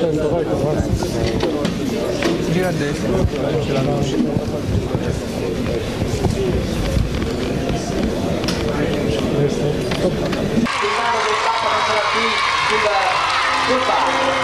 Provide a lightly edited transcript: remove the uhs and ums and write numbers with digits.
Certo, vai, vai. Gira a destra, non ce la sul palco.